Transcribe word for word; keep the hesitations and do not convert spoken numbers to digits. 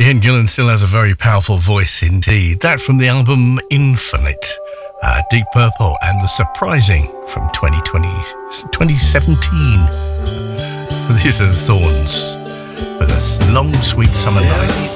Ian Gillan still has a very powerful voice indeed. That from the album Infinite, uh, Deep Purple, and The Surprising from twenty twenty, twenty seventeen. These are the Thorns with a long, sweet summer night.